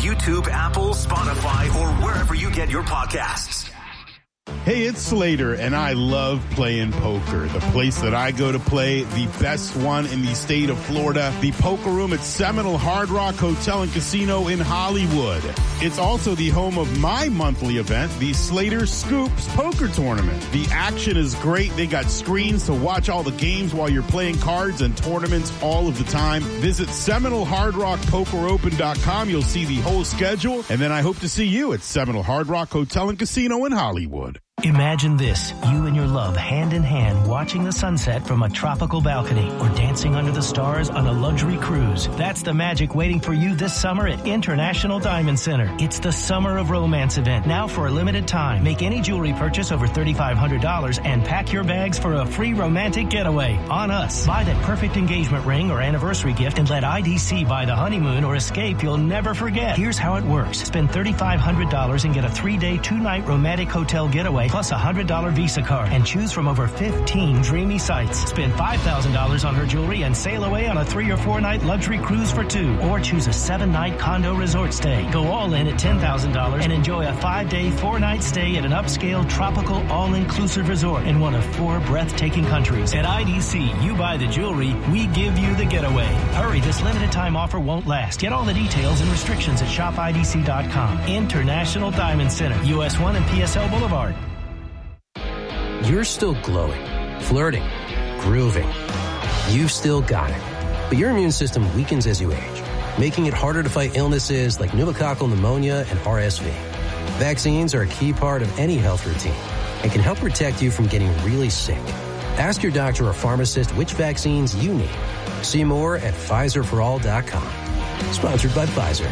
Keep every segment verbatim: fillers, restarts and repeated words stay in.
YouTube, Apple, Spotify, or wherever you get your podcasts. Hey, it's Slater, and I love playing poker. The place that I go to play, the best one in the state of Florida, the Poker Room at Seminole Hard Rock Hotel and Casino in Hollywood. It's also the home of my monthly event, the Slater Scoops Poker Tournament. The action is great. They got screens to watch all the games while you're playing cards and tournaments all of the time. Visit Seminole Hard Rock Poker Open dot com. You'll see the whole schedule, and then I hope to see you at Seminole Hard Rock Hotel and Casino in Hollywood. Imagine this, you and your love hand in hand watching the sunset from a tropical balcony or dancing under the stars on a luxury cruise. That's the magic waiting for you this summer at International Diamond Center. It's the Summer of Romance event, now for a limited time. Make any jewelry purchase over three thousand five hundred dollars and pack your bags for a free romantic getaway on us. Buy that perfect engagement ring or anniversary gift and let I D C buy the honeymoon or escape you'll never forget. Here's how it works. Spend three thousand five hundred dollars and get a three-day, two-night romantic hotel getaway plus a one hundred dollars Visa card and choose from over fifteen dreamy sites. Spend five thousand dollars on her jewelry and sail away on a three or four night luxury cruise for two, or choose a seven night condo resort stay. Go all in at ten thousand dollars and enjoy a five day, four night stay at an upscale tropical all-inclusive resort in one of four breathtaking countries. At I D C, you buy the jewelry, we give you the getaway. Hurry, this limited time offer won't last. Get all the details and restrictions at shop I D C dot com. International Diamond Center, U S one and P S L Boulevard. You're still glowing, flirting, grooving. You've still got it. But your immune system weakens as you age, making it harder to fight illnesses like pneumococcal pneumonia and R S V. Vaccines are a key part of any health routine and can help protect you from getting really sick. Ask your doctor or pharmacist which vaccines you need. See more at Pfizer for all dot com. Sponsored by Pfizer.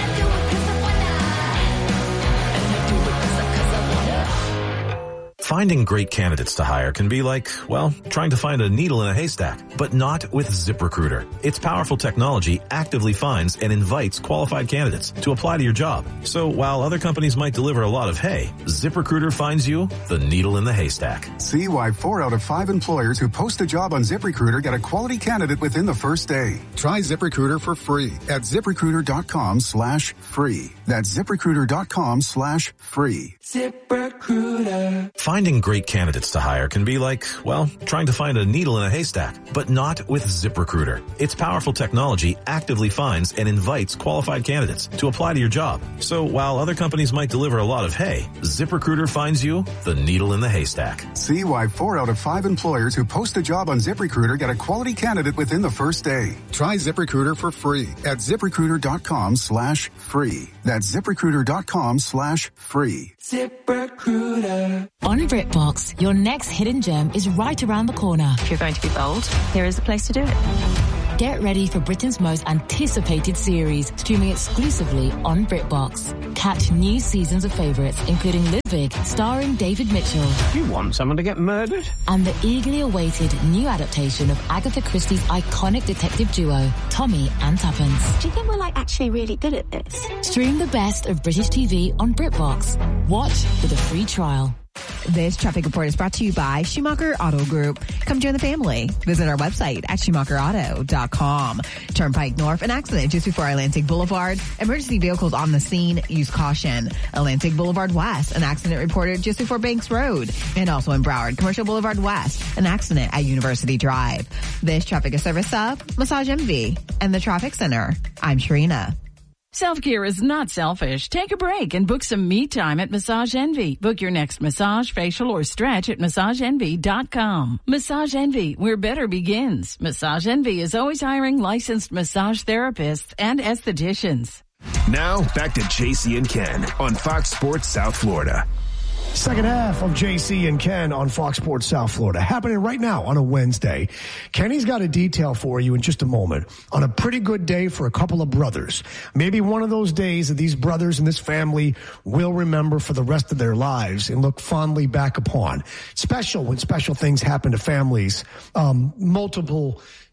Finding great candidates to hire can be like, well, trying to find a needle in a haystack, but not with ZipRecruiter. Its powerful technology actively finds and invites qualified candidates to apply to your job. So while other companies might deliver a lot of hay, ZipRecruiter finds you the needle in the haystack. See why four out of five employers who post a job on ZipRecruiter get a quality candidate within the first day. Try ZipRecruiter for free at ZipRecruiter.com slash free. That's ZipRecruiter.com slash free. ZipRecruiter. Finding great candidates to hire can be like, well, trying to find a needle in a haystack, but not with ZipRecruiter. Its powerful technology actively finds and invites qualified candidates to apply to your job. So while other companies might deliver a lot of hay, ZipRecruiter finds you the needle in the haystack. See why four out of five employers who post a job on ZipRecruiter get a quality candidate within the first day. Try ZipRecruiter for free at ZipRecruiter.com slash free. That's ZipRecruiter.com slash free. ZipRecruiter. On BritBox, your next hidden gem is right around the corner. If you're going to be bold, here is the place to do it. Get ready for Britain's most anticipated series, streaming exclusively on BritBox. Catch new seasons of favourites, including Ludwig, starring David Mitchell. You want someone to get murdered? And the eagerly awaited new adaptation of Agatha Christie's iconic detective duo, Tommy and Tuppence. Do you think we're like actually really good at this? Stream the best of British T V on BritBox. Watch with a free trial. This traffic report is brought to you by Schumacher Auto Group. Come join the family. Visit our website at Schumacher Auto dot com. Turnpike North, an accident just before Atlantic Boulevard. Emergency vehicles on the scene. Use caution. Atlantic Boulevard West, an accident reported just before Banks Road. And also in Broward, Commercial Boulevard West, an accident at University Drive. This traffic is service of Massage Envy and the Traffic Center. I'm Sharina. Self-care is not selfish. Take a break and book some me time at Massage Envy. Book your next massage, facial, or stretch at massage envy dot com. Massage Envy, where better begins. Massage Envy is always hiring licensed massage therapists and estheticians. Now, back to J C and Ken on Fox Sports South Florida. Second half of J C and Ken on Fox Sports South Florida, happening right now on a Wednesday. Kenny's got a detail for you in just a moment on a pretty good day for a couple of brothers. Maybe one of those days that these brothers and this family will remember for the rest of their lives and look fondly back upon. Special when special things happen to families. Um, multiple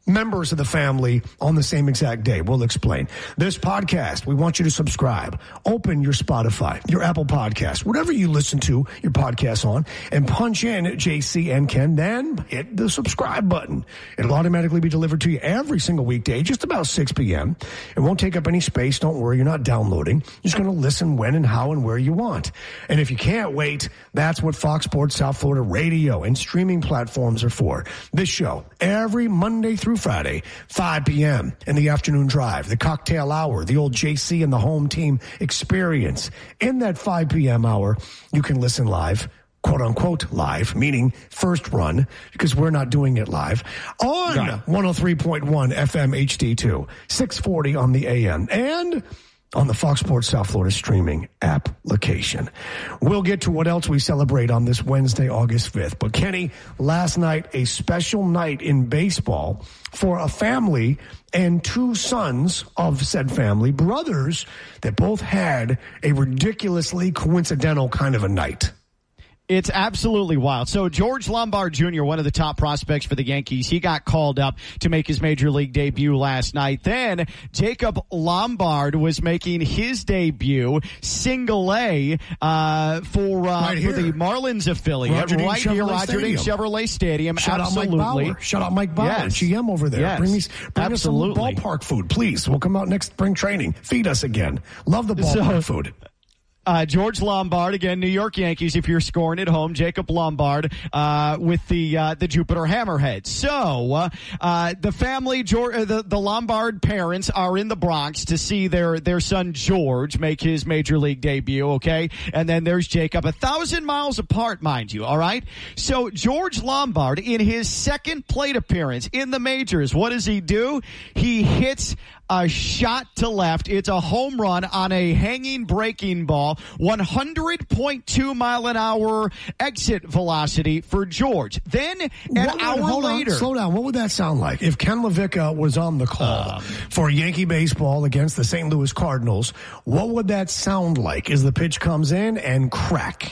members of the family on the same exact day. We'll explain. This podcast, we want you to subscribe. Open your Spotify, your Apple Podcast, whatever you listen to your podcast on, and punch in J C and Ken, then hit the subscribe button. It'll automatically be delivered to you every single weekday, just about six p.m. It won't take up any space. Don't worry, you're not downloading. You're just going to listen when and how and where you want. And if you can't wait, that's what Fox Sports South Florida radio and streaming platforms are for. This show, every Monday through Friday, five p.m. in the afternoon drive, the cocktail hour, the old J C and the home team experience. In that five p.m. hour, you can listen live, quote unquote live, meaning first run, because we're not doing it live, on one oh three point one F M H D two, six forty on the A M, and on the Fox Sports South Florida streaming application. We'll get to what else we celebrate on this Wednesday, August fifth. But Kenny, last night, a special night in baseball for a family and two sons of said family, brothers, that both had a ridiculously coincidental kind of a night. It's absolutely wild. So George Lombard Junior, one of the top prospects for the Yankees, he got called up to make his major league debut last night. Then Jacob Lombard was making his debut, single A, uh, for, uh, right for the Marlins affiliate. Roger Dean right Chevrolet here, Roger Dean Stadium. Chevrolet Stadium. Shout absolutely. out Mike Bauer. Shout out Mike Bauer, yes. G M over there. Yes. Bring, me, bring us some absolutely. ballpark food, please. We'll come out next spring training. Feed us again. Love the ballpark So, food. Uh, George Lombard, again, New York Yankees, if you're scoring at home, Jacob Lombard, uh, with the, uh, the Jupiter Hammerheads. So, uh, uh, the family, George, uh, the, the Lombard parents are in the Bronx to see their, their son George make his major league debut, okay? And then there's Jacob, a thousand miles apart, mind you, all right? So, George Lombard, in his second plate appearance in the majors, what does he do? He hits a shot to left. It's a home run on a hanging breaking ball. one hundred point two mile an hour exit velocity for George. Then an what, hour hold later. On, slow down. What would that sound like if Ken LaVicka was on the call um, for Yankee baseball against the Saint Louis Cardinals? What would that sound like as the pitch comes in and crack?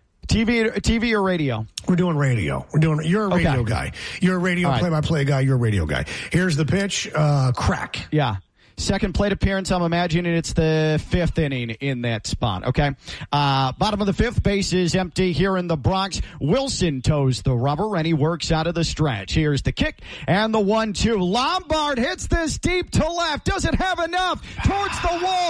T V, T V or radio? We're doing radio. We're doing. You're a radio okay. guy. You're a radio right. play-by-play guy. You're a radio guy. Here's the pitch. Uh, crack. Yeah. Second plate appearance, I'm imagining it's the fifth inning in that spot, okay? Uh, bottom of the fifth, base is empty here in the Bronx. Wilson toes the rubber, and he works out of the stretch. Here's the kick, and the one two. Lombard hits this deep to left. Doesn't have enough. Towards the wall.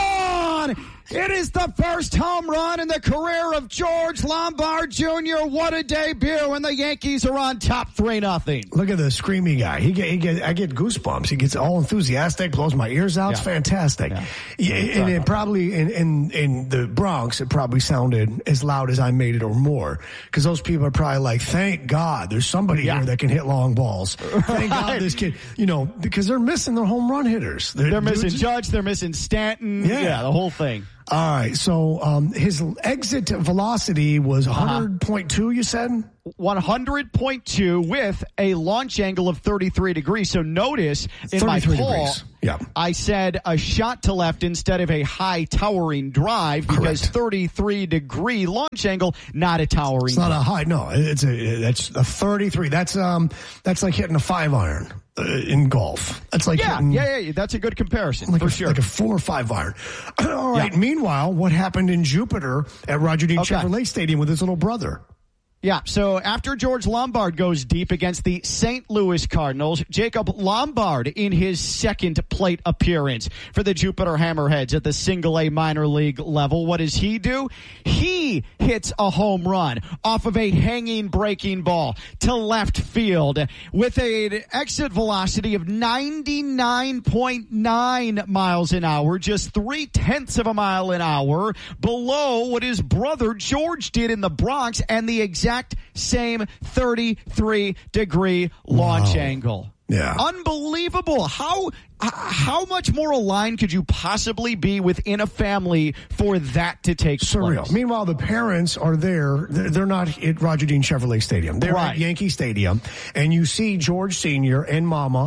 Gone! It is the first home run in the career of George Lombard Junior What a debut, and the Yankees are on top three nothing. Look at the screamy guy. He get, he get, I get goosebumps. He gets all enthusiastic, blows my ears out. Yeah. It's fantastic. Yeah. Yeah, and it probably, in, in, in the Bronx, it probably sounded as loud as I made it or more, because those people are probably like, thank God there's somebody yeah. here that can hit long balls. Thank right. God this kid, you know, because they're missing their home run hitters. They're, they're missing Judge, they're missing Stanton. Yeah, yeah the whole thing. All right, so um, his exit velocity was one hundred point two, uh-huh. you said? one hundred point two with a launch angle of thirty-three degrees. So notice in my poll, degrees. Yeah. I said a shot to left instead of a high towering drive because Correct. thirty-three degree launch angle, not a towering It's not drive. a high, no, it's a, that's a thirty-three. That's, um, that's like hitting a five iron. Uh, in golf. That's like yeah, hitting, yeah, yeah, that's a good comparison like for a, sure. Like a four or five iron. All right. Yeah. Meanwhile, what happened in Jupiter at Roger Dean okay. Chevrolet Stadium with his little brother? Yeah, so after George Lombard goes deep against the Saint Louis Cardinals, Jacob Lombard in his second plate appearance for the Jupiter Hammerheads at the single A minor league level. What does he do? He hits a home run off of a hanging breaking ball to left field with an exit velocity of ninety-nine point nine miles an hour, just three tenths of a mile an hour below what his brother George did in the Bronx, and the exact same thirty-three degree launch wow. angle. Yeah. Unbelievable. How how much more aligned could you possibly be within a family for that to take Surreal. place? Meanwhile, the parents are there. They're, they're not at Roger Dean Chevrolet Stadium. They're right. at Yankee Stadium. And you see George Senior and Mama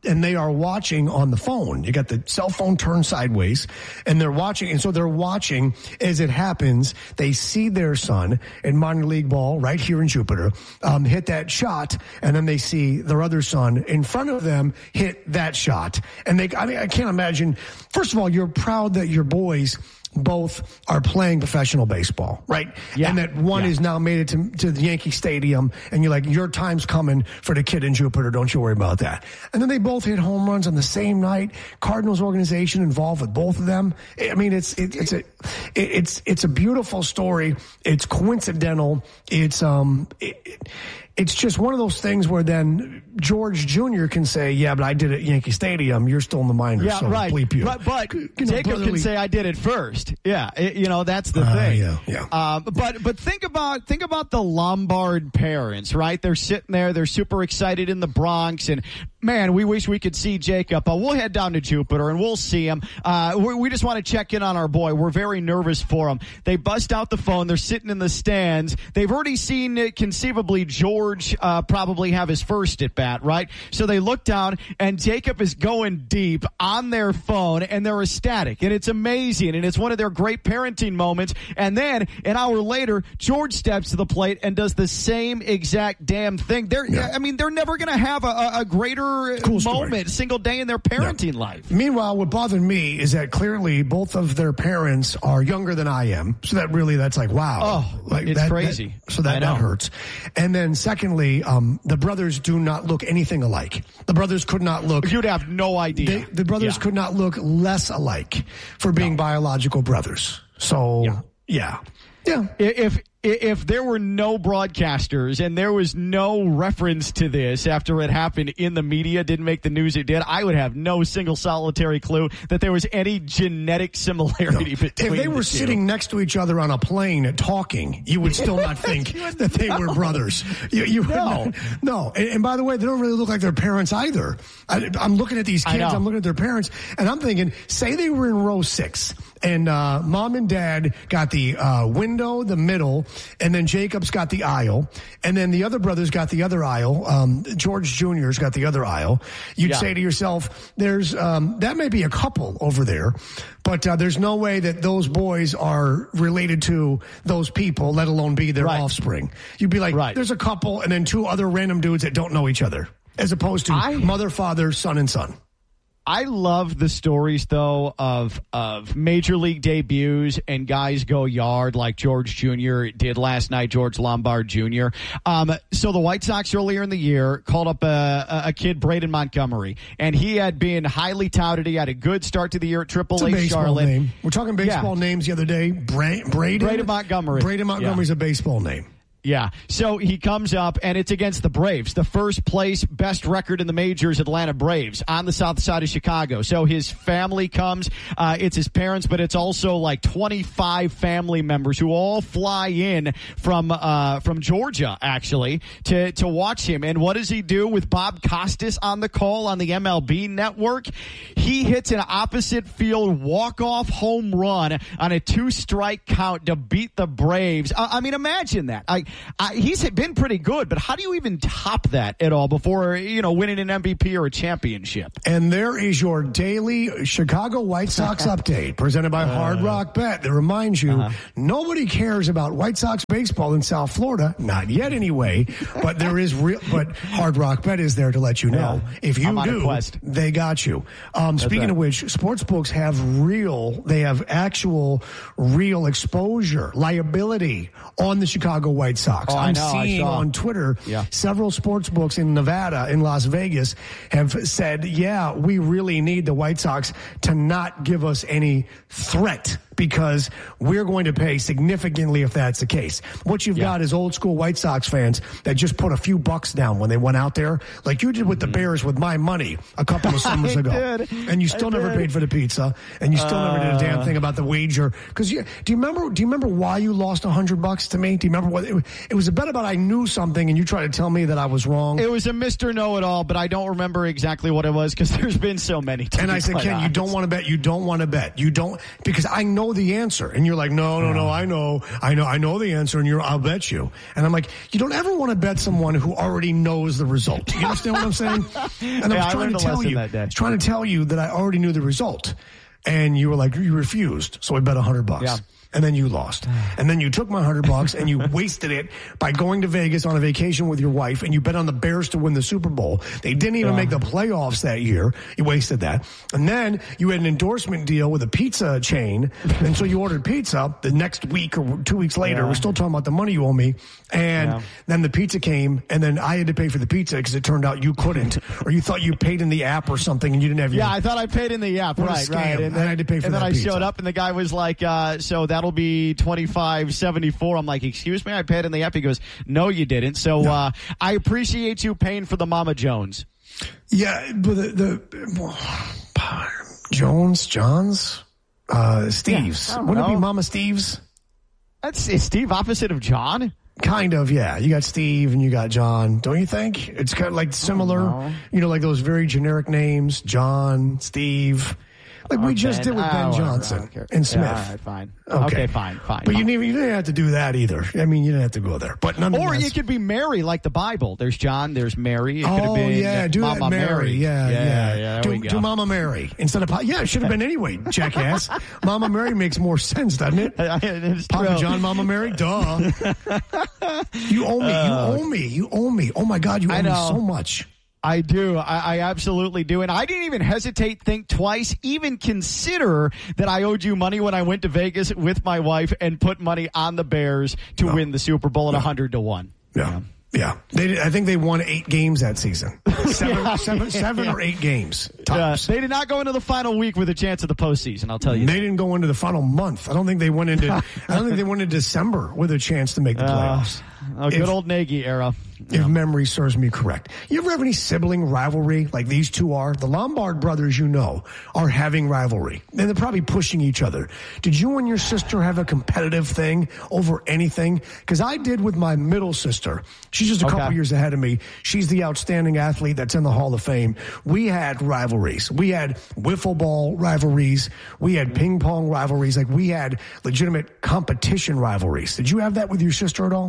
and they are watching on the phone. You got the cell phone turned sideways, and they're watching. And so they're watching as it happens. They see their son in minor league ball right here in Jupiter um, hit that shot, and then they see their other son in front of them hit that shot. And they, I mean, I can't imagine. First of all, you're proud that your boys both are playing professional baseball, right? Yeah. And that one yeah. is now made it to, to the Yankee Stadium, and you're like, your time's coming for the kid in Jupiter. Don't you worry about that. And then they both hit home runs on the same night. Cardinals organization involved with both of them. I mean, it's it, it's a it, it's it's a beautiful story. It's coincidental. It's um. It, it, It's just one of those things where then George Junior can say, yeah, but I did it at Yankee Stadium. You're still in the minors, yeah, so right. bleep you. But, but you know, Jacob brotherly... can say, I did it first. Yeah, it, you know, that's the uh, thing. Yeah, yeah. Um, but but think about think about the Lombard parents, right? They're sitting there. They're super excited in the Bronx. And, man, we wish we could see Jacob. But we'll head down to Jupiter, and we'll see him. Uh, we, we just want to check in on our boy. We're very nervous for him. They bust out the phone. They're sitting in the stands. They've already seen, uh, conceivably, George uh, probably probably have his first at bat, right? So they look down, and Jacob is going deep on their phone, and they're ecstatic, and it's amazing, and it's one of their great parenting moments. And then an hour later, George steps to the plate and does the same exact damn thing. They're, yeah. I mean, they're never going to have a, a greater cool moment, single day in their parenting yeah. life. Meanwhile, what bothered me is that clearly both of their parents are younger than I am. So that really, that's like, wow. Oh, like it's that, crazy. That, so that, that hurts. And then secondly, um, the brothers do not look anything alike. The brothers could not look. You'd have no idea. They, the brothers yeah. could not look less alike for being no. biological brothers. So, yeah. yeah. Yeah. If if there were no broadcasters and there was no reference to this after it happened in the media, didn't make the news it did, I would have no single solitary clue that there was any genetic similarity no. between If they were the sitting two. next to each other on a plane talking, you would still not think that they no. were brothers. You, you no. Not, no. And, and by the way, they don't really look like their parents either. I, I'm looking at these kids, I'm looking at their parents, and I'm thinking, say they were in row six, and uh, mom and dad got the uh, window, the middle, and then Jacob's got the aisle, and then the other brothers got the other aisle. Um, George Junior's got the other aisle. You'd yeah. say to yourself, "There's um, that may be a couple over there, but uh, there's no way that those boys are related to those people, let alone be their right. offspring." You'd be like, right. "There's a couple, and then two other random dudes that don't know each other," as opposed to I, mother, father, son, and son. I love the stories, though, of of major league debuts and guys go yard like George Junior did last night, George Lombard Junior Um, so the White Sox earlier in the year called up a, a kid, Braden Montgomery, and he had been highly touted. He had a good start to the year at Triple A Charlotte. Name. We're talking baseball yeah. names the other day. Bra- Braden, Braden Montgomery. Braden Montgomery's yeah. a baseball name. Yeah, so he comes up, and it's against the Braves, the first place, best record in the majors, Atlanta Braves, on the south side of Chicago. So his family comes. Uh, it's his parents, but it's also like twenty-five family members who all fly in from uh, from Georgia, actually, to, to watch him. And what does he do with Bob Costas on the call on the M L B Network? He hits an opposite field walk-off home run on a two-strike count to beat the Braves. I, I mean, imagine that. I Uh, he's been pretty good, but how do you even top that at all before, you know, winning an M V P or a championship? And there is your daily Chicago White Sox update presented by uh, Hard Rock Bet that reminds you uh-huh. nobody cares about White Sox baseball in South Florida, not yet anyway, but there is real, but Hard Rock Bet is there to let you know. Yeah. If you do, they got you. Um, speaking right. of which, sports books have real, they have actual real exposure, liability on the Chicago White Sox. Oh, I'm I know, seeing I on Twitter yeah. several sports books in Nevada, in Las Vegas, have said, yeah, we really need the White Sox to not give us any threat because we're going to pay significantly if that's the case. What you've yeah. got is old school White Sox fans that just put a few bucks down when they went out there, like you did with the Bears with my money a couple of summers ago. Did. And you still I never did. paid for the pizza, and you still uh, never did a damn thing about the wager. Because you, do you remember? Do you remember why you lost a hundred bucks to me? Do you remember what it, it was a bet about? I knew something, and you tried to tell me that I was wrong. It was a Mister Know-It-All, but I don't remember exactly what it was because there's been so many. And I said, Ken, honest. you don't want to bet. You don't want to bet. You don't because I know know the answer. And you're like, no, no, no, I know, I know, I know the answer, and you're, I'll bet you. And I'm like, you don't ever want to bet someone who already knows the result. You understand what I'm saying? And yeah, I was trying to tell you, I was trying to tell you that I already knew the result. And you were like, you refused. So I bet a hundred bucks. Yeah. And then you lost. And then you took my hundred bucks and you wasted it by going to Vegas on a vacation with your wife, and you bet on the Bears to win the Super Bowl. They didn't even yeah. make the playoffs that year. You wasted that. And then you had an endorsement deal with a pizza chain. And so you ordered pizza the next week or two weeks later. Yeah. We're still talking about the money you owe me. And yeah. then the pizza came, and then I had to pay for the pizza because it turned out you couldn't, or you thought you paid in the app or something and you didn't have your... Yeah, I thought I paid in the app. What right, a scam. right. And then I had to pay for and that then I pizza. showed up, and the guy was like, uh, so that'll be twenty-five seventy-four. I'm like, excuse me, I paid in the app. He goes, no, you didn't. So no. uh, I appreciate you paying for the Mama Jones. Yeah, but the, the uh, Jones, Johns, uh, Steve's. Yeah, Wouldn't know. it be Mama Steve's? That's is Steve opposite of John? Kind of, yeah. You got Steve and you got John, don't you think? It's kind of like similar, know. you know, like those very generic names, John, Steve. Like or we just Ben. did with Ben oh, Johnson and Smith. Yeah, all right, fine. Okay. okay, fine, fine. But fine. You, didn't, you didn't have to do that either. I mean, you didn't have to go there. But nonetheless. Or you could be Mary, like the Bible. There's John, there's Mary. It oh, could have been yeah, do Mama that Mary. Mary. Yeah, yeah. yeah. yeah do, do Mama Mary instead of, yeah, it should have been anyway, jackass. Mama Mary makes more sense, doesn't it? It's Papa true. John, Mama Mary, duh. You owe me, you owe me, you owe me. Oh my God, you owe me so much. I do. I, I absolutely do. And I didn't even hesitate, think twice, even consider that I owed you money when I went to Vegas with my wife and put money on the Bears to no. win the Super Bowl at no. one hundred to one. Yeah. yeah. Yeah. They did, I think they won eight games that season. Seven, yeah. seven, seven yeah. or eight games. Tops. Yeah. They did not go into the final week with a chance of the postseason, I'll tell you. They that. didn't go into the final month. I don't think they went into I don't think they went into December with a chance to make the playoffs. Uh, a good if, old Nagy era. If yeah. memory serves me correct. You ever have any sibling rivalry like these two are? The Lombard brothers, you know, are having rivalry. And they're probably pushing each other. Did you and your sister have a competitive thing over anything? Because I did with my middle sister. She's just a okay. couple years ahead of me. She's the outstanding athlete that's in the Hall of Fame. We had rivalries. We had wiffle ball rivalries. We had ping pong rivalries. Like we had legitimate competition rivalries. Did you have that with your sister at all?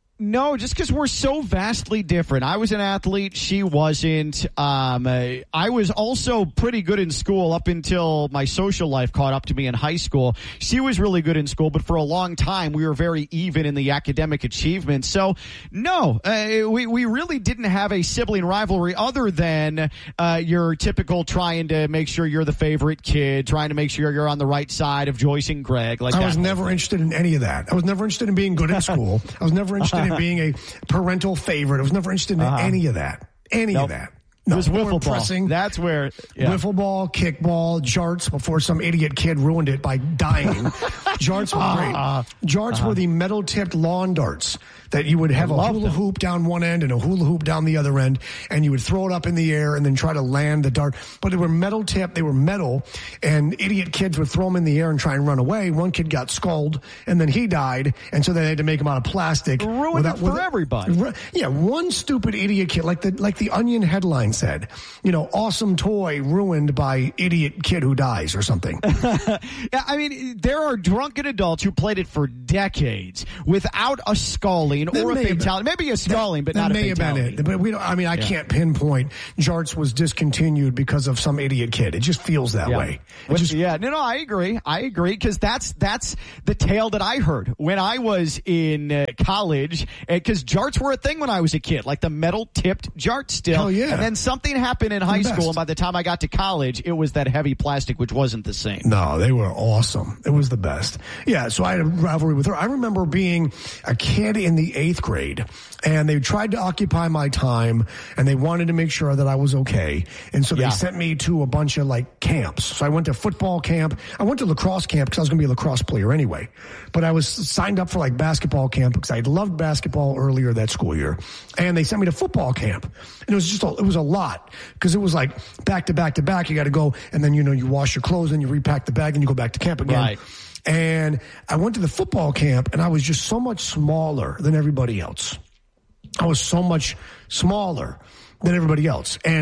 No, just because we're so vastly different. I was an athlete. She wasn't. Um, uh, I was also pretty good in school up until my social life caught up to me in high school. She was really good in school, but for a long time, we were very even in the academic achievements. So, no, uh, we, we really didn't have a sibling rivalry other than uh, your typical trying to make sure you're the favorite kid, trying to make sure you're on the right side of Joyce and Greg. Like I that was never thing. interested in any of that. I was never interested in being good in school. I was never interested in being a parental favorite. I was never interested in uh-huh. any of that. Any nope. of that. No, it was wiffle ball. That's where yeah. wiffle ball, kickball, jarts. Before some idiot kid ruined it by dying. Jarts were great. Uh, jarts uh-huh. were the metal-tipped lawn darts that you would have I a hula them. hoop down one end and a hula hoop down the other end, and you would throw it up in the air and then try to land the dart. But they were metal-tipped. They were metal, and idiot kids would throw them in the air and try and run away. One kid got skulled, and then he died, and so they had to make them out of plastic. Ruined without, it for with, everybody. Yeah, one stupid idiot kid, like the like the Onion headline said, you know, awesome toy ruined by idiot kid who dies or something. Yeah, I mean, there are drunken adults who played it for decades without a sculling that or a fatality. Maybe a sculling, that, but not that a may fatality. Have been it. But we don't, I mean, I yeah. can't pinpoint Jarts was discontinued because of some idiot kid. It just feels that yeah. way. Which, just, yeah, no, no, I agree. I agree because that's that's the tale that I heard when I was in uh, college. Because Jarts were a thing when I was a kid, like the metal-tipped Jart still. Oh, yeah. And then something happened in high school, and by the time I got to college, it was that heavy plastic, which wasn't the same. No, they were awesome. It was the best. Yeah, so I had a rivalry with her. I remember being a kid in the eighth grade, and they tried to occupy my time, and they wanted to make sure that I was okay. And so they yeah. sent me to a bunch of, like, camps. So I went to football camp. I went to lacrosse camp because I was going to be a lacrosse player anyway. But I was signed up for, like, basketball camp because I loved basketball earlier that school year. And they sent me to football camp. And it was just a, it was a lot because it was like back to back to back. You got to go, and then, you know, you wash your clothes, and you repack the bag, and you go back to camp again. Right. And I went to the football camp, and I was just so much smaller than everybody else. I was so much smaller than everybody else. And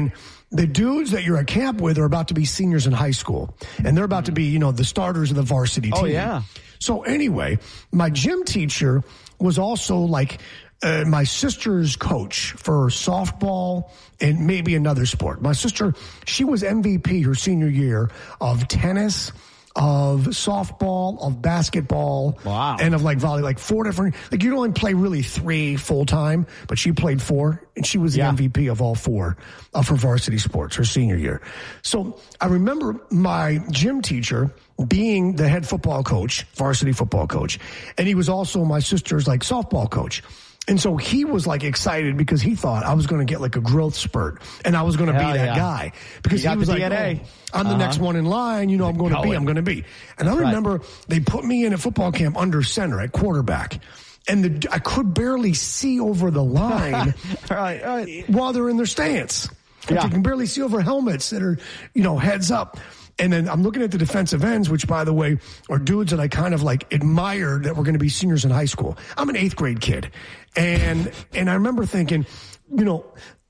the dudes that you're at camp with are about to be seniors in high school, and they're about to be, you know, the starters of the varsity team. Oh, yeah. So anyway, my gym teacher was also like uh, my sister's coach for softball and maybe another sport. My sister, she was M V P her senior year of tennis, of softball, of basketball, wow. and of like volley, like four different, like you only play really three full time, but she played four, and she was the yeah. M V P of all four of her varsity sports her senior year. So I remember my gym teacher being the head football coach, varsity football coach, and he was also my sister's like softball coach. And so he was like excited because he thought I was going to get like a growth spurt and I was going to be that yeah. guy because he was the like, D N A. oh, I'm the uh-huh. next one in line. You know, I'm going to be, I'm going to be. And That's I remember right. they put me in at football camp under center at quarterback. And the, I could barely see over the line right, right. while they're in their stance. Like Yeah. you can barely see over helmets that are, you know, heads up. And then I'm looking at the defensive ends, which, by the way, are dudes that I kind of like admired that were going to be seniors in high school. I'm an eighth grade kid. And and I remember thinking, you know,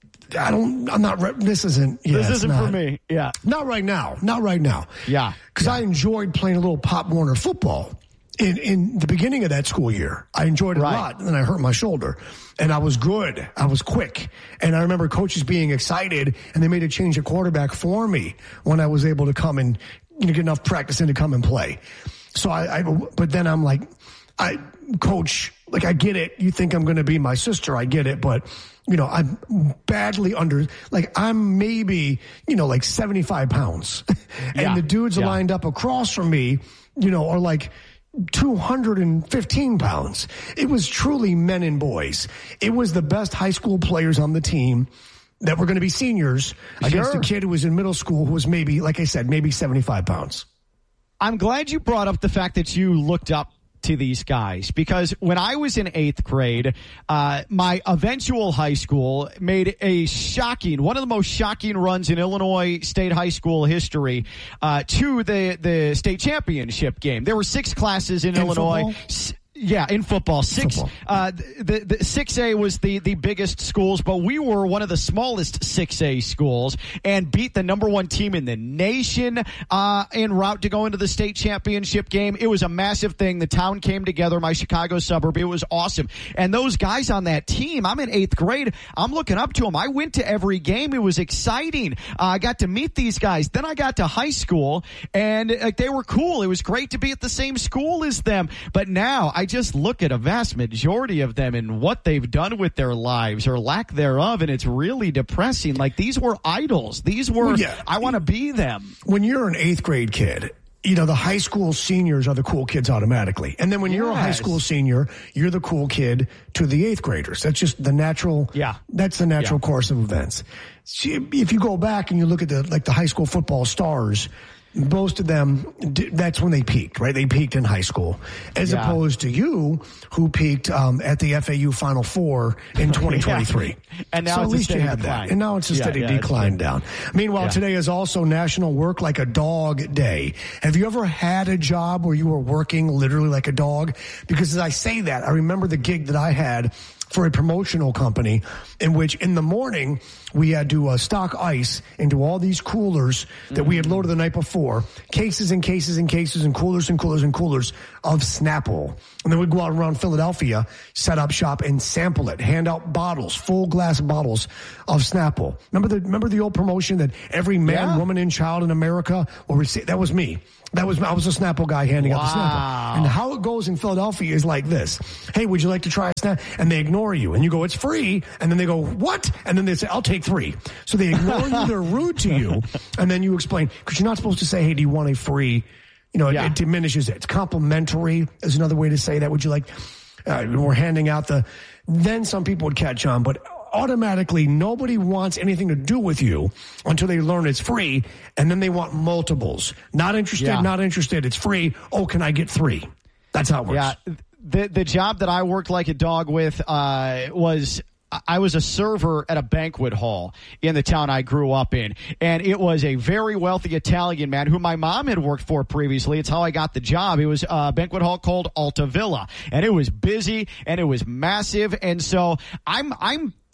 I don't, I'm not, re- this isn't, yeah, this it's isn't not, for me. Yeah. Not right now. Not right now. Yeah. Because yeah. I enjoyed playing a little Pop Warner football. In, in the beginning of that school year, I enjoyed it right. a lot, and then I hurt my shoulder. And I was good. I was quick. And I remember coaches being excited, and they made a change at quarterback for me when I was able to come and, you know, get enough practice in to come and play. So I, I but then I'm like, I, coach, like I get it. You think I'm going to be my sister. I get it. But, you know, I'm badly under, like I'm maybe, you know, like seventy-five pounds. and yeah. the dudes yeah. lined up across from me, you know, are like two hundred fifteen pounds. It was truly men and boys. It was the best high school players on the team that were going to be seniors sure. against a kid who was in middle school who was maybe, like I said, maybe seventy-five pounds. I'm glad you brought up the fact that you looked up to these guys, because when I was in eighth grade, uh, my eventual high school made a shocking, one of the most shocking runs in Illinois state high school history uh, to the, the state championship game. There were six classes in, in Illinois. Football? Yeah, in football. Six, football. Uh, the, the six A was the, the biggest schools, but we were one of the smallest six A schools and beat the number one team in the nation, uh, en route to go into the state championship game. It was a massive thing. The town came together, my Chicago suburb. It was awesome. And those guys on that team, I'm in eighth grade. I'm looking up to them. I went to every game. It was exciting. Uh, I got to meet these guys. Then I got to high school and like, they were cool. It was great to be at the same school as them. But now I just look at a vast majority of them and what they've done with their lives or lack thereof, and it's really depressing. Like, these were idols. These were, well, yeah. I want to be them. When you're an eighth grade kid, you know, the high school seniors are the cool kids automatically. And then when yes. you're a high school senior, you're the cool kid to the eighth graders. That's just the natural, yeah. that's the natural yeah. course of events. See, if you go back and you look at the, like the high school football stars, most of them, that's when they peaked, right? They peaked in high school, as yeah. opposed to you, who peaked um, at the F A U Final Four in twenty twenty-three. yeah. And now so it's at least a steady you had decline. that. And now it's a steady yeah, yeah, decline down. Meanwhile, yeah. today is also National Work Like a Dog Day. Have you ever had a job where you were working literally like a dog? Because as I say that, I remember the gig that I had for a promotional company in which in the morning we had to uh, stock ice into all these coolers that mm-hmm. we had loaded the night before, cases and cases and cases and coolers and coolers and coolers of Snapple. And then we'd go out around Philadelphia, set up shop and sample it, hand out bottles, full glass bottles of Snapple. Remember the, remember the old promotion that every man, yeah. woman, and child in America will receive? That was me. That was, I was a Snapple guy handing wow. out the Snapple. And how it goes in Philadelphia is like this. Hey, would you like to try a Snapple? And they ignore you. And you go, it's free. And then they go, what? And then they say, I'll take three. So they ignore you. They're rude to you. And then you explain, because you're not supposed to say, hey, do you want a free? You know, yeah. it, it diminishes it. It's complimentary is another way to say that. Would you like, uh, we're handing out the, then some people would catch on, but automatically nobody wants anything to do with you until they learn it's free, and then they want multiples. Not interested, yeah. not interested, it's free. Oh, can I get three? That's how it works. Yeah, the the job that I worked like a dog with uh, was I was a server at a banquet hall in the town I grew up in, and it was a very wealthy Italian man who my mom had worked for previously. It's how I got the job. It was a banquet hall called Alta Villa, and it was busy and it was massive, and so I'm I'm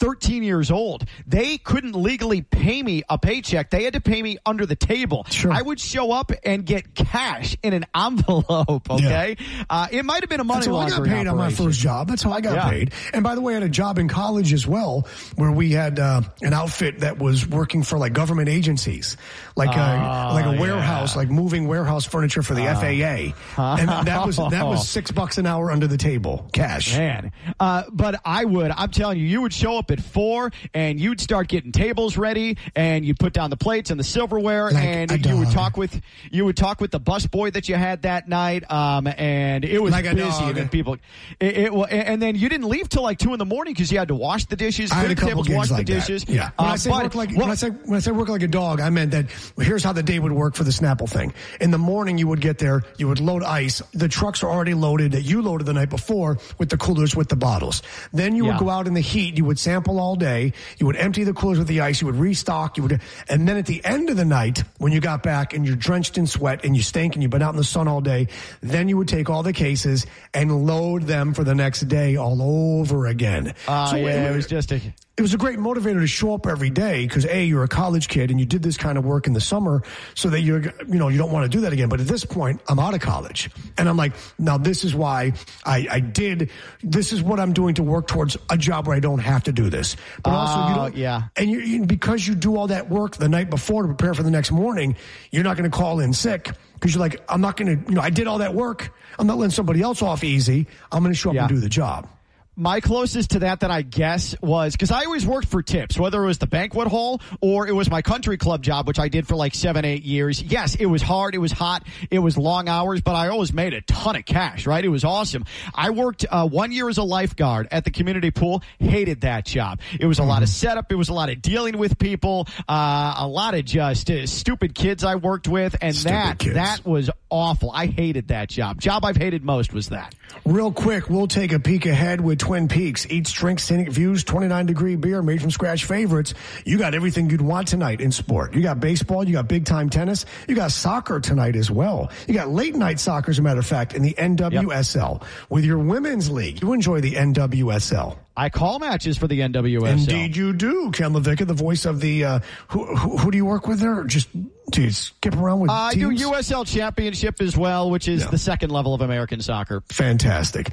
thirteen years old. They couldn't legally pay me a paycheck. They had to pay me under the table. Sure. I would show up and get cash in an envelope, okay? Yeah. Uh, it might have been a money laundering That's how I got paid operation. on my first job. That's how I got yeah. paid. And by the way, I had a job in college as well where we had uh, an outfit that was working for like government agencies, like a, uh, like a warehouse, yeah. like moving warehouse furniture for the uh, F A A. And that was that was six bucks an hour under the table, cash. Man, uh, but I would. I'm telling you, you would show up at four and you'd start getting tables ready, and you'd put down the plates and the silverware, like and you would talk with you would talk with the busboy that you had that night, um, and it was like busy. And people, it, it, and then you didn't leave till like two in the morning because you had to wash the dishes, I clean had a the couple tables, gigs wash like the dishes. That. Yeah. When Uh, I say but, work like well, when I say when I say work like a dog, I meant that here's how the day would work for the Snapple thing. In the morning, you would get there, you would load ice. The trucks are already loaded that you loaded the night before with the coolers with the bottles. Then you yeah. would go out in the heat. You would sample all day. You would empty the coolers with the ice. You would restock. You would, and then at the end of the night, when you got back and you're drenched in sweat and you stink and you've been out in the sun all day, then you would take all the cases and load them for the next day all over again. Uh, so yeah, it, it was just a... It was a great motivator to show up every day because, A, you're a college kid and you did this kind of work in the summer so that you're, you know, you don't want to do that again. But at this point, I'm out of college. And I'm like, now this is why I, I did, this is what I'm doing to work towards a job where I don't have to do this. But also, uh, you don't, yeah. and you, you, because you do all that work the night before to prepare for the next morning, you're not going to call in sick because you're like, I'm not going to, you know, I did all that work. I'm not letting somebody else off easy. I'm going to show up yeah. and do the job. My closest to that that I guess was, because I always worked for tips, whether it was the banquet hall or it was my country club job, which I did for like seven, eight years. Yes, it was hard. It was hot. It was long hours, but I always made a ton of cash, right? It was awesome. I worked uh, one year as a lifeguard at the community pool. Hated that job. It was a mm-hmm. lot of setup. It was a lot of dealing with people, uh, a lot of just uh, stupid kids I worked with. And stupid that, kids. that was awful. I hated that job. Job I've hated most was that. Real quick, we'll take a peek ahead with Twin Peaks. Eats, drinks, scenic views, twenty-nine degree beer made from scratch favorites. You got everything you'd want tonight in sport. You got baseball, you got big time tennis, you got soccer tonight as well. You got late night soccer, as a matter of fact, in the N W S L. Yep. With your women's league, you enjoy the N W S L. I call matches for the N W S L. Indeed you do. Ken LaVicka, the voice of the, uh, who, who, who do you work with there? Just, do you skip around with uh, I teams? do U S L Championship as well, which is yeah. the second level of American soccer. Fantastic.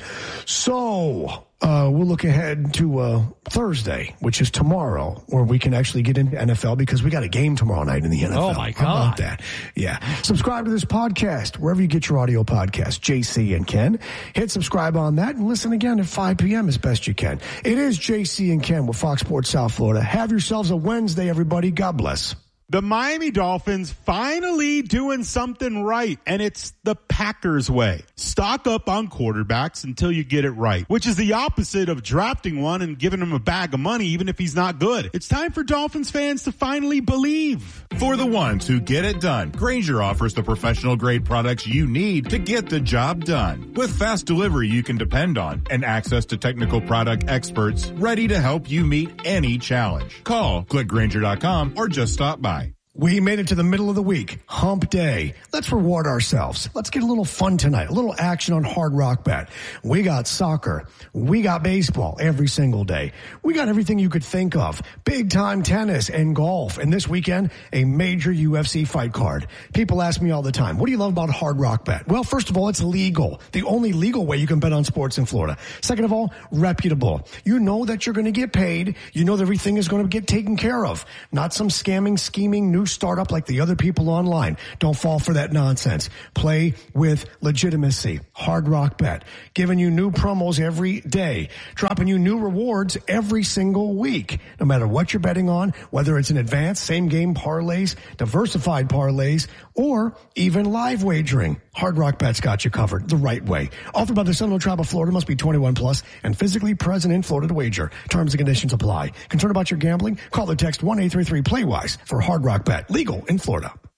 So, uh, we'll look ahead to, uh, Thursday, which is tomorrow, where we can actually get into N F L because we got a game tomorrow night in the N F L. Oh my God. How about that? Yeah. Subscribe to this podcast, wherever you get your audio podcast, J C and Ken. Hit subscribe on that and listen again at five p.m. as best you can. It is J C and Ken with Fox Sports South Florida. Have yourselves a Wednesday, everybody. God bless. The Miami Dolphins finally doing something right, and it's the Packers way. Stock up on quarterbacks until you get it right, which is the opposite of drafting one and giving him a bag of money even if he's not good. It's time for Dolphins fans to finally believe. For the ones who get it done, Grainger offers the professional-grade products you need to get the job done. With fast delivery you can depend on and access to technical product experts ready to help you meet any challenge. Call, click Grainger dot com, or just stop by. We made it to the middle of the week, hump day. Let's reward ourselves. Let's get a little fun tonight, a little action on Hard Rock Bet. We got soccer. We got baseball every single day. We got everything you could think of. Big time tennis and golf. And this weekend, a major U F C fight card. People ask me all the time, what do you love about Hard Rock Bet? Well, first of all, it's legal. The only legal way you can bet on sports in Florida. Second of all, reputable. You know that you're going to get paid. You know that everything is going to get taken care of. Not some scamming, scheming, new startup like the other people online. Don't fall for that nonsense. Play with legitimacy. Hard Rock Bet. Giving you new promos every day. Dropping you new rewards every single week. No matter what you're betting on, whether it's an advanced, same game parlays, diversified parlays, or even live wagering. Hard Rock Bet's got you covered the right way. Offered by the Seminole Tribe of Florida, must be twenty-one plus and physically present in Florida to wager. Terms and conditions apply. Concerned about your gambling? Call or text one eight three three play wise for Hard Rock Bet. Legal in Florida.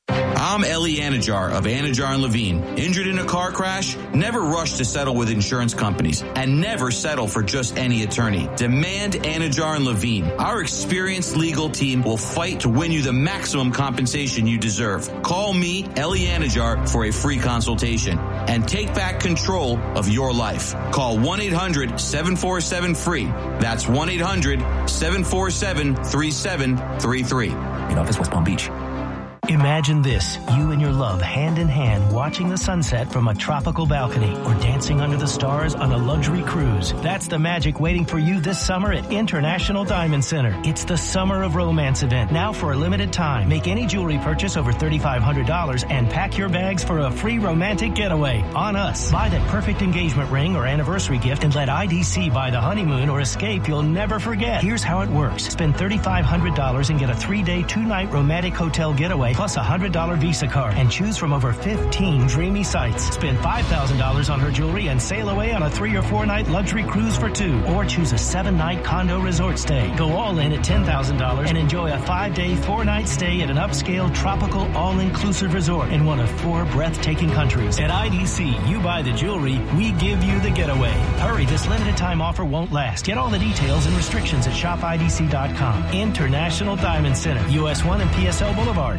I'm Ellie Anajar of Anajar and Levine. Injured in a car crash? Never rush to settle with insurance companies and never settle for just any attorney. Demand Anajar and Levine. Our experienced legal team will fight to win you the maximum compensation you deserve. Call me, Ellie Anajar, for a free consultation and take back control of your life. Call one eight hundred seven four seven free. That's one eight hundred seven four seven three seven three three. In office, West Palm Beach. Imagine this, you and your love hand in hand watching the sunset from a tropical balcony or dancing under the stars on a luxury cruise. That's the magic waiting for you this summer at International Diamond Center. It's the Summer of Romance event, now for a limited time. Make any jewelry purchase over three thousand five hundred dollars and pack your bags for a free romantic getaway on us. Buy that perfect engagement ring or anniversary gift and let I D C buy the honeymoon or escape you'll never forget. Here's how it works. Spend three thousand five hundred dollars and get a three-day, two-night romantic hotel getaway plus a one hundred dollars Visa card and choose from over fifteen dreamy sites. Spend five thousand dollars on her jewelry and sail away on a three or four night luxury cruise for two, or choose a seven night condo resort stay. Go all in at ten thousand dollars and enjoy a five day, four night stay at an upscale tropical all-inclusive resort in one of four breathtaking countries. At I D C, you buy the jewelry, we give you the getaway. Hurry, this limited time offer won't last. Get all the details and restrictions at shop I D C dot com. International Diamond Center, U S one and P S L Boulevard.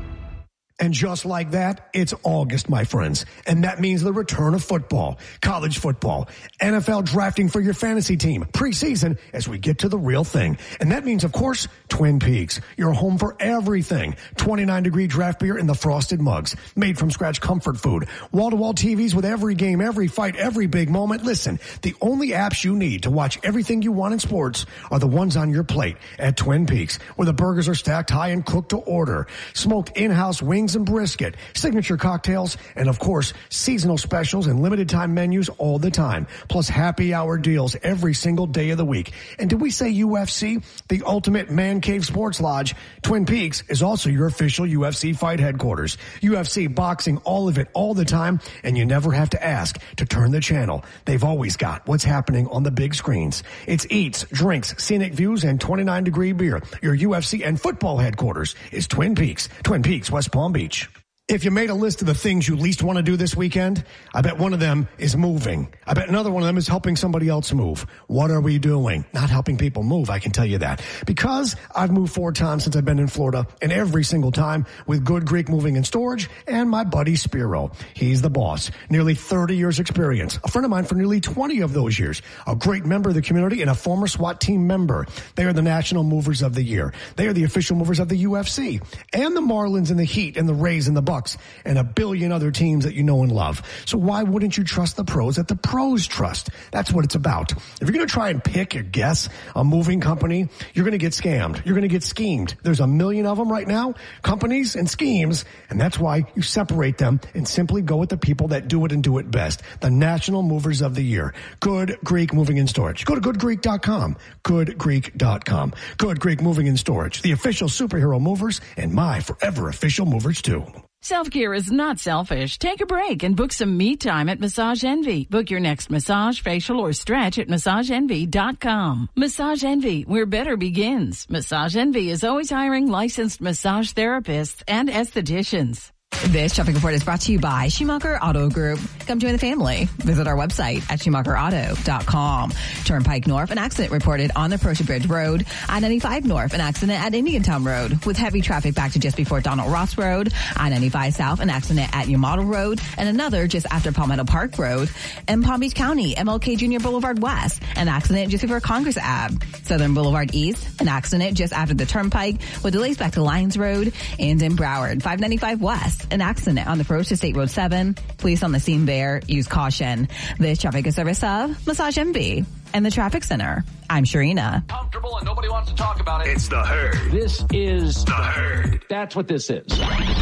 And just like that, it's August, my friends. And that means the return of football, college football, N F L drafting for your fantasy team, preseason, as we get to the real thing. And that means, of course, Twin Peaks. Your home for everything. twenty-nine degree draft beer in the frosted mugs. Made from scratch comfort food. Wall-to-wall T Vs with every game, every fight, every big moment. Listen, the only apps you need to watch everything you want in sports are the ones on your plate at Twin Peaks, where the burgers are stacked high and cooked to order. Smoked in-house wings and brisket, signature cocktails, and of course, seasonal specials and limited time menus all the time. Plus happy hour deals every single day of the week. And did we say U F C? The ultimate man cave sports lodge. Twin Peaks is also your official U F C fight headquarters. U F C boxing, all of it, all the time, and you never have to ask to turn the channel. They've always got what's happening on the big screens. It's eats, drinks, scenic views, and twenty-nine degree beer. Your U F C and football headquarters is Twin Peaks. Twin Peaks, West Palm Beach. If you made a list of the things you least want to do this weekend, I bet one of them is moving. I bet another one of them is helping somebody else move. What are we doing? Not helping people move, I can tell you that. Because I've moved four times since I've been in Florida, and every single time with Good Greek Moving and Storage and my buddy Spiro. He's the boss. Nearly thirty years experience. A friend of mine for nearly twenty of those years. A great member of the community and a former SWAT team member. They are the National Movers of the Year. They are the official movers of the U F C. And the Marlins and the Heat and the Rays and the Bucks. And a billion other teams that you know and love. So why wouldn't you trust the pros that the pros trust? That's what it's about. If you're going to try and pick or guess a moving company, you're going to get scammed. You're going to get schemed. There's a million of them right now, companies and schemes, and that's why you separate them and simply go with the people that do it and do it best. The National Movers of the Year. Good Greek Moving and Storage. Go to good greek dot com. good greek dot com. Good Greek Moving and Storage. The official superhero movers and my forever official movers too. Self-care is not selfish. Take a break and book some me time at Massage Envy. Book your next massage, facial, or stretch at massage envy dot com. Massage Envy, where better begins. Massage Envy is always hiring licensed massage therapists and estheticians. This traffic report is brought to you by Schumacher Auto Group. Come join the family. Visit our website at schumacher auto dot com. Turnpike North, an accident reported on the Persia Bridge Road. I ninety-five North, an accident at Indiantown Road with heavy traffic back to just before Donald Ross Road. I ninety-five South, an accident at New Model Road and another just after Palmetto Park Road. In Palm Beach County, M L K Junior Boulevard West, an accident just before Congress Avenue. Southern Boulevard East, an accident just after the Turnpike with delays back to Lyons Road. And in Broward, five ninety-five West, an accident on the approach to State Road seven. Police on the scene there. Use caution. This traffic is service of Massage Envy and the Traffic Center. I'm Sharina. Comfortable and nobody wants to talk about it. It's The Herd. This is The Herd. That's what this is.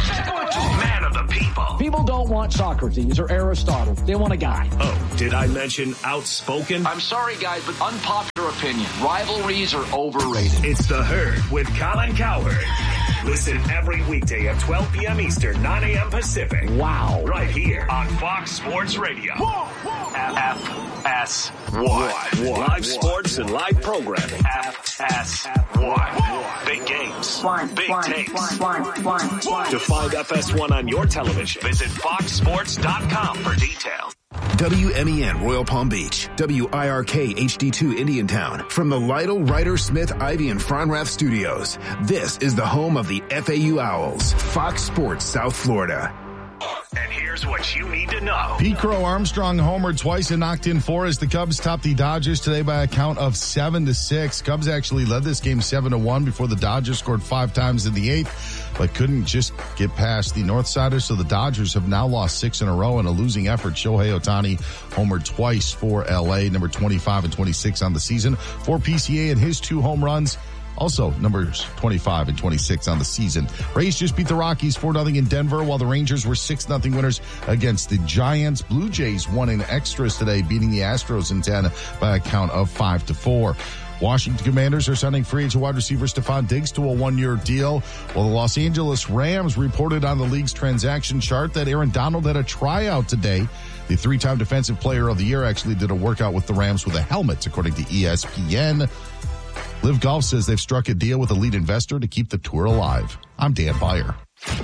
Man of the people. People don't want Socrates or Aristotle. They want a guy. Oh, did I mention outspoken? I'm sorry, guys, but unpopular opinion. Rivalries are overrated. It's The Herd with Colin Cowherd. Listen every weekday at twelve p.m. Eastern, nine a.m. Pacific. Wow. Right here on Fox Sports Radio. F S one. Live sports and live programming. F S one. Big games. One, Big one, takes. one, one, one, one. To find F S one on your television, visit fox sports dot com for details. W M E N Royal Palm Beach, W I R K H D two Indiantown. From the Lytle, Ryder, Smith, Ivy, and Fronrath studios, this is the home of the F A U Owls, Fox Sports South Florida. And here's what you need to know. Pete Crow Armstrong homered twice and knocked in four as the Cubs topped the Dodgers today by a count of seven to six. Cubs actually led this game seven to one before the Dodgers scored five times in the eighth, but couldn't just get past the Northsiders. So the Dodgers have now lost six in a row in a losing effort. Shohei Ohtani homered twice for L A, number twenty-five and twenty-six on the season. For P C A and his two home runs, also numbers twenty-five and twenty-six on the season. Rays just beat the Rockies four nothing in Denver, while the Rangers were six nothing winners against the Giants. Blue Jays won in extras today, beating the Astros in ten by a count of five to four. Washington Commanders are signing free agent wide receiver Stephon Diggs to a one-year deal, while the Los Angeles Rams reported on the league's transaction chart that Aaron Donald had a tryout today. The three-time defensive player of the year actually did a workout with the Rams with a helmet, according to E S P N. Live Golf says they've struck a deal with a lead investor to keep the tour alive. I'm Dan Beyer.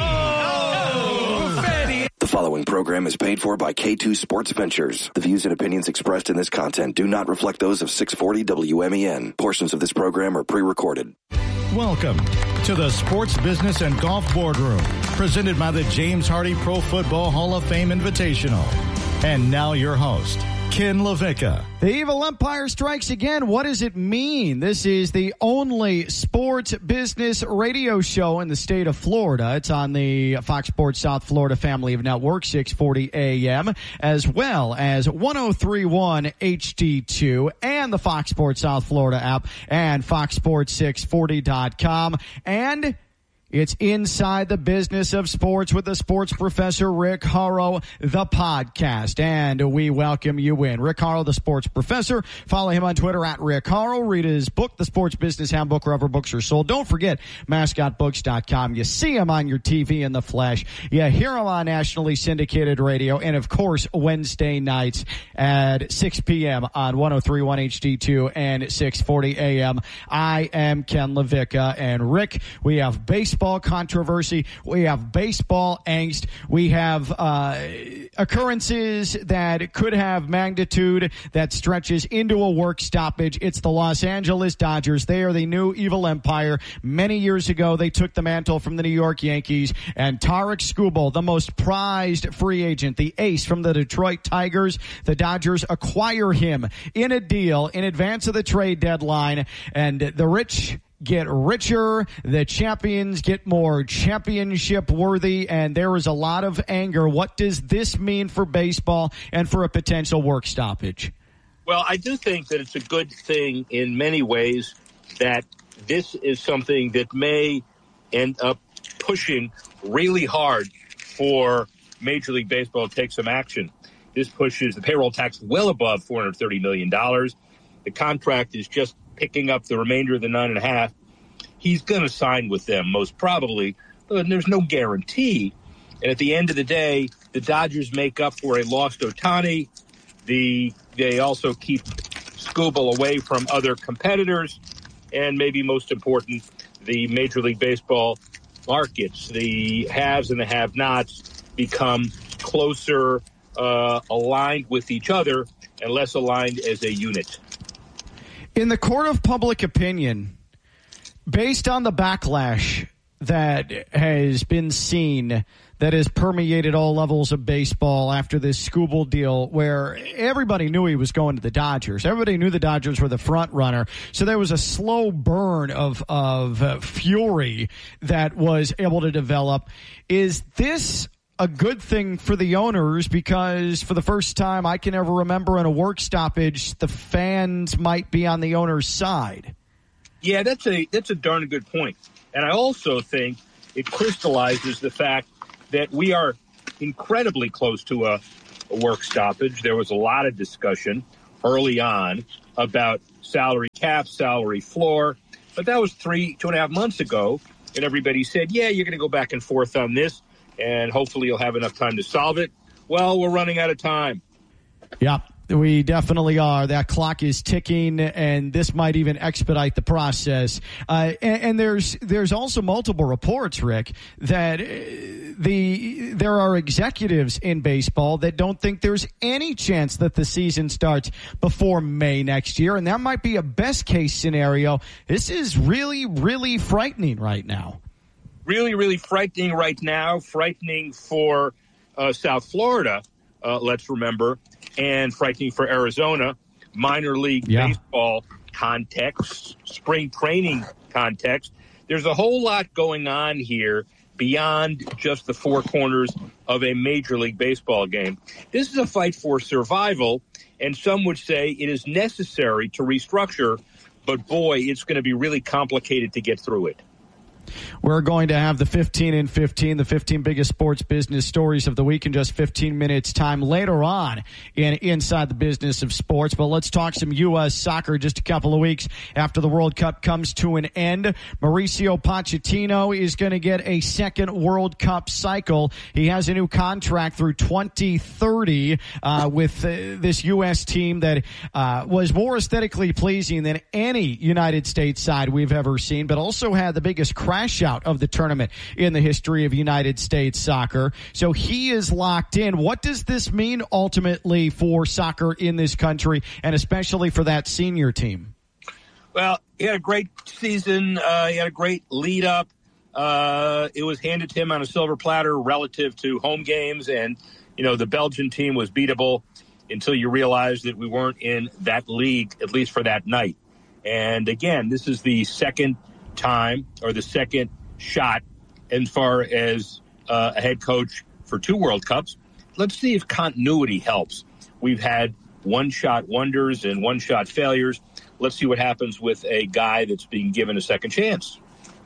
The following program is paid for by K two Sports Ventures. The views and opinions expressed in this content do not reflect those of six forty W M E N. Portions of this program are pre-recorded. Welcome to the Sports Business and Golf Boardroom, presented by the James Hardy Pro Football Hall of Fame Invitational. And now your host, Ken LaVicka. The Evil Empire strikes again. What does it mean? This is the only sports business radio show in the state of Florida. It's on the Fox Sports South Florida family of networks, six forty A M, as well as one oh three point one H D two and the Fox Sports South Florida app and fox sports six forty dot com. And it's Inside the Business of Sports with the sports professor, Rick Horrow, the podcast. And we welcome you in. Rick Horrow, the sports professor. Follow him on Twitter at Rick Horrow. Read his book, The Sports Business Handbook, wherever books are sold. Don't forget mascot books dot com. You see him on your T V in the flesh. You hear him on nationally syndicated radio. And, of course, Wednesday nights at six p.m. on one oh three point one H D two and six forty A M. I am Ken LaVicka. And, Rick, we have baseball. Baseball controversy. We have baseball angst. We have uh, occurrences that could have magnitude that stretches into a work stoppage. It's the Los Angeles Dodgers. They are the new evil empire. Many years ago, they took the mantle from the New York Yankees, and Tarik Skubal, the most prized free agent, the ace from the Detroit Tigers, the Dodgers acquire him in a deal in advance of the trade deadline, and the rich get richer, the champions get more championship worthy, and there is a lot of anger. What does this mean for baseball and for a potential work stoppage? Well, I do think that it's a good thing in many ways that this is something that may end up pushing really hard for Major League Baseball to take some action. This pushes the payroll tax well above four hundred thirty million dollars. The contract is just picking up the remainder of the nine and a half. He's going to sign with them most probably, and there's no guarantee. And at the end of the day, the Dodgers make up for a lost Ohtani. The they also keep Skubal away from other competitors, and maybe most important, the Major League Baseball markets, the haves and the have-nots, become closer uh, aligned with each other and less aligned as a unit. In the court of public opinion, based on the backlash that has been seen, that has permeated all levels of baseball after this Skubal deal, where everybody knew he was going to the Dodgers. Everybody knew the Dodgers were the front runner. So there was a slow burn of, of uh, fury that was able to develop. Is this a good thing for the owners? Because for the first time I can ever remember in a work stoppage, the fans might be on the owner's side. Yeah, that's a that's a darn good point. And I also think it crystallizes the fact that we are incredibly close to a, a work stoppage. There was a lot of discussion early on about salary cap, salary floor, but that was three, two and a half months ago. and everybody said, yeah, you're going to go back and forth on this, and hopefully you'll have enough time to solve it. Well, we're running out of time. Yeah. We definitely are. That clock is ticking, and this might even expedite the process. Uh, and, and there's there's also multiple reports, Rick, that the there are executives in baseball that don't think there's any chance that the season starts before May next year, and that might be a best case scenario. This is really, really frightening right now. Really, really frightening right now. Frightening for uh, South Florida. Uh, let's remember. And frightening for Arizona, minor league yeah. baseball context, spring training context. There's a whole lot going on here beyond just the four corners of a Major League Baseball game. This is a fight for survival, and some would say it is necessary to restructure, but boy, it's going to be really complicated to get through it. We're going to have the fifteen in fifteen, the fifteen biggest sports business stories of the week in just fifteen minutes time later on in Inside the Business of Sports. But let's talk some U S soccer just a couple of weeks after the World Cup comes to an end. Mauricio Pochettino is going to get a second World Cup cycle. He has a new contract through twenty thirty uh, with uh, this U S team that uh, was more aesthetically pleasing than any United States side we've ever seen, but also had the biggest crash out of the tournament in the history of United States soccer. So he is locked in. What does this mean ultimately for soccer in this country, and especially for that senior team? Well, he had a great season. Uh, he had a great lead up. Uh, it was handed to him on a silver platter relative to home games, and you know the Belgian team was beatable until you realized that we weren't in that league, at least for that night. And again, this is the second time or the second shot as far as uh, a head coach for two World Cups. Let's see if continuity helps. We've had one-shot wonders and one-shot failures. Let's see what happens with a guy that's being given a second chance.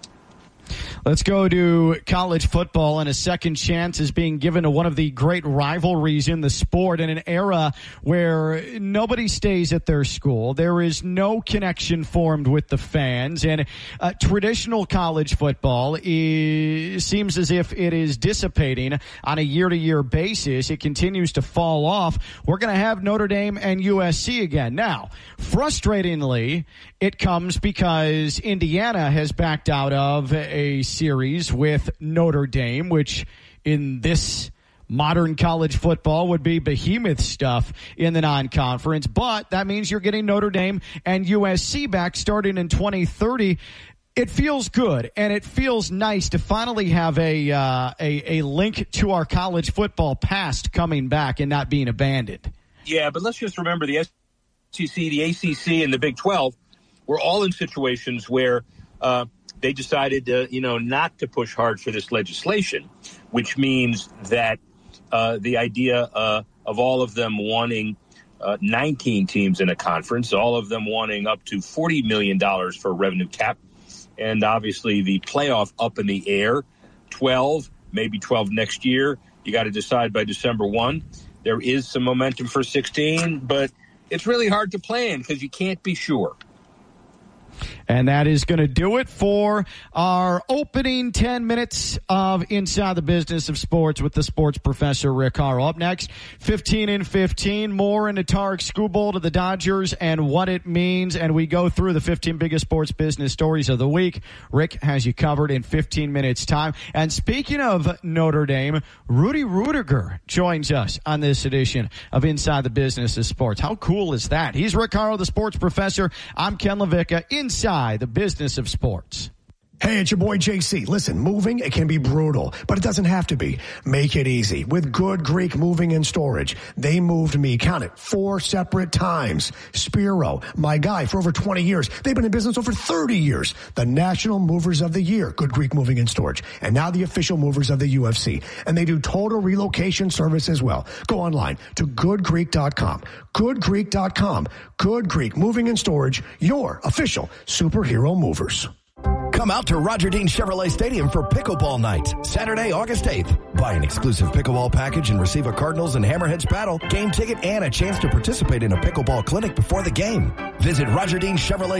Let's go to college football, and a second chance is being given to one of the great rivalries in the sport in an era where nobody stays at their school. There is no connection formed with the fans, and uh, traditional college football is, seems as if it is dissipating on a year-to-year basis. It continues to fall off. We're going to have Notre Dame and U S C again. Now, frustratingly, it comes because Indiana has backed out of a series with Notre Dame, which in this modern college football would be behemoth stuff in the non-conference. But that means you're getting Notre Dame and U S C back starting in twenty thirty. It feels good, and it feels nice to finally have a, uh, a, a link to our college football past coming back and not being abandoned. Yeah, but let's just remember the S E C, the A C C, and the Big twelve were all in situations where uh, they decided, uh, you know, not to push hard for this legislation, which means that uh, the idea uh, of all of them wanting uh, nineteen teams in a conference, all of them wanting up to forty million dollars for a revenue cap, and obviously the playoff up in the air, twelve, maybe twelve next year. You got to decide by December first. There is some momentum for sixteen, but it's really hard to plan because you can't be sure. And that is going to do it for our opening ten minutes of Inside the Business of Sports with the sports professor, Rick Horrow. Up next, fifteen in fifteen, more into Tarek Skubal to the Dodgers and what it means. And we go through the fifteen biggest sports business stories of the week. Rick has you covered in fifteen minutes time. And speaking of Notre Dame, Rudy Rudiger joins us on this edition of Inside the Business of Sports. How cool is that? He's Rick Horrow, the sports professor. I'm Ken LaVicka, Inside the Business of Sports. Hey, it's your boy J C. Listen, moving, it can be brutal, but it doesn't have to be. Make it easy with Good Greek Moving and Storage. They moved me, count it, four separate times. Spiro, my guy for over twenty years. They've been in business over thirty years. The National Movers of the Year, Good Greek Moving and Storage. And now the official movers of the U F C. And they do total relocation service as well. Go online to good greek dot com. good greek dot com. Good Greek Moving and Storage, your official superhero movers. Come out to Roger Dean Chevrolet Stadium for Pickleball Night, Saturday, August eighth. Buy an exclusive pickleball package and receive a Cardinals and Hammerheads battle, game ticket, and a chance to participate in a pickleball clinic before the game. Visit Roger Dean Chevrolet